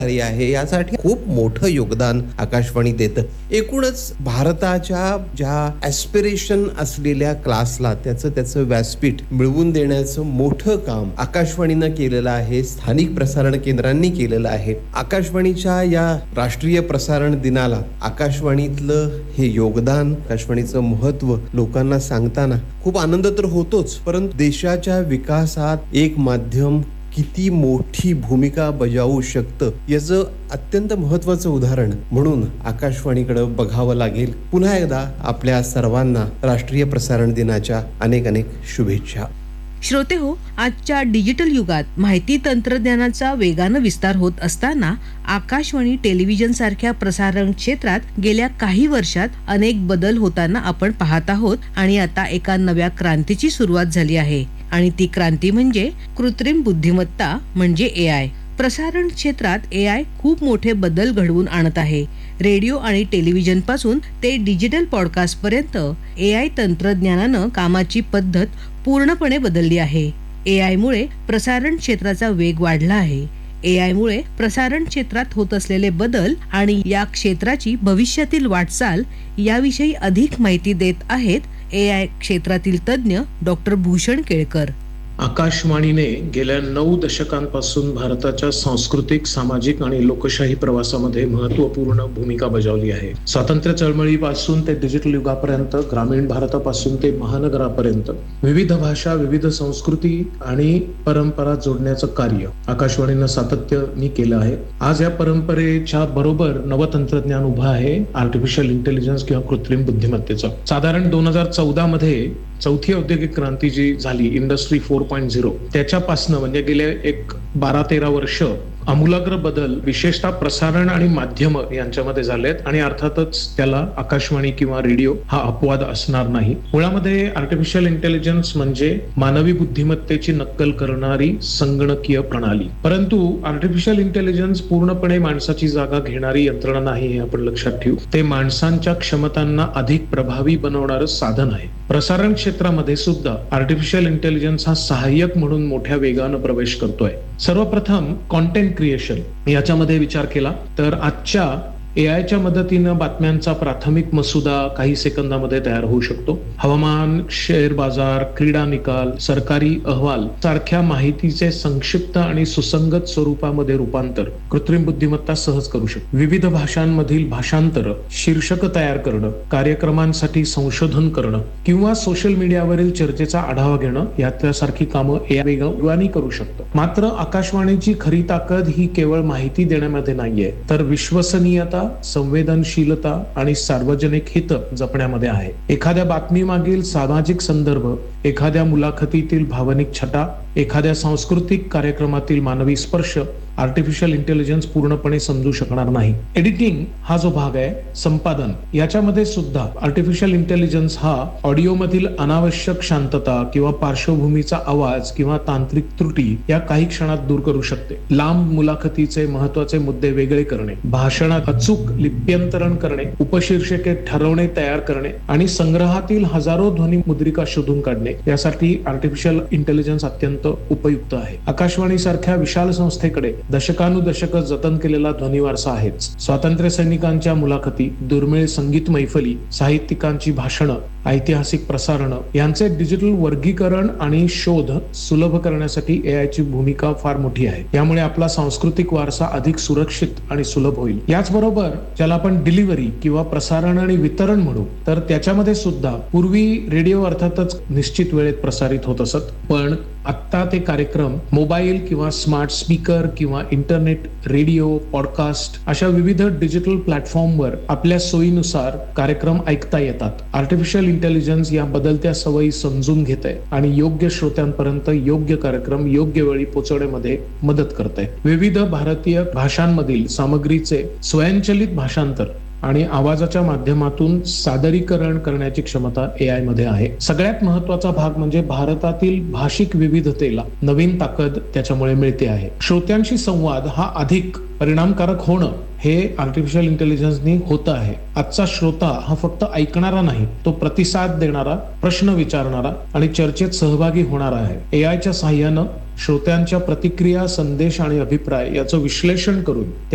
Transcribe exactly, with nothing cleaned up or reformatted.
आहे यासाठी खूप मोठं योगदान आकाशवाणी देतं. एकूणच भारताच्या ज्या ॲस्पिरेशन असलेल्या क्लासला त्याचं त्याचं व्यासपीठ मिळवून देण्याचं मोठं काम आकाशवाणीनं केलेलं आहे, स्थानिक प्रसारण केंद्रांनी केलेलं आहे. आकाशवाणीच्या या राष्ट्रीय प्रसारण दिनाला आकाशवाणीतलं हे योगदान, आकाशवाणीचं महत्त्व लोकांना सांगताना खूप आनंद तर होतोच, परंतु देशाच्या विकासात एक माध्यम किती मोठी भूमिका बजावू शकतं याचं अत्यंत महत्त्वाचं उदाहरण म्हणून आकाशवाणीकडे बघावं लागेल. पुन्हा एकदा आपल्या सर्वांना राष्ट्रीय प्रसारण दिनाच्या अनेक अनेक शुभेच्छा. श्रोते हो, आजच्या डिजिटल युगात माहिती तंत्रज्ञानाचा वेगानं विस्तार होत असताना आकाशवाणी टेलिव्हिजन सारख्या प्रसारण क्षेत्रात गेल्या काही वर्षात अनेक बदल होताना आपण पाहत आहोत आणि आता एका नव्या क्रांतीची सुरुवात झाली आहे आणि ती क्रांती म्हणजे कृत्रिम बुद्धिमत्ता म्हणजे ए आय. प्रसारण क्षेत्रात ए आय खूप मोठे बदल घडवून आणत आहे. रेडिओ आणि टेलिव्हिजन पासून ते डिजिटल पॉडकास्ट पर्यंत ए आय तंत्रज्ञानानं कामाची पद्धत पूर्णपणे बदलली आहे. ए आय मुळे प्रसारण क्षेत्राचा वेग वाढला आहे. ए आय मुळे प्रसारण क्षेत्रात होत असलेले बदल आणि या क्षेत्राची भविष्यातील वाटचाल याविषयी अधिक माहिती देत आहेत ए आय क्षेत्रातील तज्ज्ञ डॉक्टर भूषण केळकर. आकाशवाणीने गेल्या नऊ दशकांपासून भारताच्या सांस्कृतिक, सामाजिक आणि लोकशाही प्रवासामध्ये महत्त्वपूर्ण भूमिका बजावली आहे. स्वातंत्र्य चळवळीपासून ते डिजिटल युगापर्यंत, ग्रामीण भारतापासून ते महानगरापर्यंत विविध भाषा, विविध संस्कृती आणि परंपरा जोडण्याचं कार्य आकाशवाणीनं सातत्याने केलं आहे. आज या परंपरेच्या बरोबर नवतंत्रज्ञान उभं आहे, आर्टिफिशियल इंटेलिजन्स किंवा कृत्रिम बुद्धिमत्तेचं. साधारण दोन हजार चौदा मध्ये चौथी औद्योगिक क्रांती जी झाली, इंडस्ट्री फोर पॉईंट झिरो, त्याच्यापासनं म्हणजे गेले एक बारा तेरा वर्ष आमूलाग्र बदल विशेषतः प्रसारण आणि माध्यम यांच्यामध्ये झालेत आणि अर्थातच त्याला आकाशवाणी किंवा रेडिओ हा अपवाद असणार नाही. मुळामध्ये आर्टिफिशियल इंटेलिजन्स म्हणजे मानवी बुद्धिमत्तेची नक्कल करणारी संगणकीय प्रणाली. परंतु आर्टिफिशियल इंटेलिजन्स पूर्णपणे माणसाची जागा घेणारी यंत्रणा नाही हे आपण लक्षात ठेवू. ते माणसांच्या क्षमतांना अधिक प्रभावी बनवणारं साधन आहे. प्रसारण क्षेत्रामध्ये सुद्धा आर्टिफिशियल इंटेलिजन्स हा सहाय्यक म्हणून मोठ्या वेगानं प्रवेश करतोय. सर्वप्रथम कॉन्टेंट क्रिएशन याच्यामध्ये विचार केला तर आजच्या ए आयच्या मदतीनं बातम्यांचा प्राथमिक मसुदा काही सेकंदामध्ये तयार होऊ शकतो. हवामान, शेअर बाजार, क्रीडा निकाल, सरकारी अहवाल सारख्या माहितीचे संक्षिप्त आणि सुसंगत स्वरूपामध्ये रूपांतर कृत्रिम बुद्धिमत्ता सहज करू शकते. विविध भाषांमधील भाषांतर, शीर्षक तयार करणं, कार्यक्रमांसाठी संशोधन करणं किंवा सोशल मीडियावरील चर्चेचा आढावा घेणं यासारखी कामं ए आय वेगाने करू शकतो. मात्र आकाशवाणीची खरी ताकद ही केवळ माहिती देण्यामध्ये नाहीये, तर विश्वसनीयता, संवेदनशीलता आणि सार्वजनिक हित जपण्यामध्ये आहे. एखाद्या बातमी मागील सामाजिक संदर्भ, एखाद्या मुलाखतीतील भावनिक छटा, एखाद्या सांस्कृतिक कार्यक्रमातील मानवी स्पर्श आर्टिफिशियल इंटेलिजन्स पूर्णपणे समजू शकणार नाही. एडिटिंग हा जो भाग आहे, संपादन, याच्यामध्ये सुद्धा आर्टिफिशियल इंटेलिजन्स हा ऑडिओ मधील अनावश्यक शांतता किंवा पार्श्वभूमीचा आवाज किंवा तांत्रिक त्रुटी या काही क्षणात दूर करू शकते. लांब मुलाखतीचे महत्वाचे मुद्दे वेगळे करणे, भाषणात अचूक लिप्यंतरण करणे, उपशीर्षके ठरवणे तयार करणे आणि संग्रहातील हजारो ध्वनी मुद्रिका शोधून काढणे यासाठी आर्टिफिशियल इंटेलिजन्स अत्यंत उपयुक्त आहे. आकाशवाणी सारख्या विशाल संस्थेकडे दशकानुदशक जतन केलेला ध्वनी वारसा आहेच. स्वातंत्र्य सैनिकांच्या मुलाखती, दुर्मिळ संगीत मैफली, साहित्यिकांची भाषणं, ऐतिहासिक प्रसारण यांचे डिजिटल वर्गीकरण आणि शोध सुलभ करण्यासाठी ए आय ची भूमिका फार मोठी आहे. यामुळे आपला सांस्कृतिक वारसा अधिक सुरक्षित आणि सुलभ होईल. याचबरोबर ज्याला आपण डिलिव्हरी किंवा प्रसारण आणि वितरण म्हणू, तर त्याच्यामध्ये सुद्धा पूर्वी रेडिओ अर्थातच निश्चित वेळेत प्रसारित होत असत, पण आता ते कार्यक्रम मोबाईल किंवा स्मार्ट स्पीकर किंवा इंटरनेट, रेडिओ, पॉडकास्ट अशा विविध डिजिटल प्लॅटफॉर्मवर आपल्या सोयीनुसार कार्यक्रम ऐकता येतात. आर्टिफिशियल इंटेलिजन्स या बदलत्या सवयी समजून घेत आहे आणि योग्य श्रोत्यांपर्यंत योग्य कार्यक्रम योग्य वेळी पोहोचवण्यामध्ये मदत करत आहे. विविध भारतीय भाषांमधील सामग्रीचे स्वयंचलित भाषांतर आणि आवाजाच्या माध्यमातून सादरीकरण करण्याची क्षमता ए आय मध्ये आहे. सगळ्यात महत्वाचा भाग म्हणजे भारतातील भाषिक विविधतेला नवीन ताकद त्याच्यामुळे मिळते आहे. श्रोत्यांशी संवाद हा अधिक परिणामकारक होणं हे आर्टिफिशियल इंटेलिजन्सनी होतं आहे. आजचा श्रोता हा फक्त ऐकणारा नाही, तो प्रतिसाद देणारा, प्रश्न विचारणारा आणि चर्चेत सहभागी होणारा आहे. ए आयच्या साहाय्यानं श्रोत्यांच्या प्रतिक्रिया, संदेश आणि अभिप्राय याचं विश्लेषण करून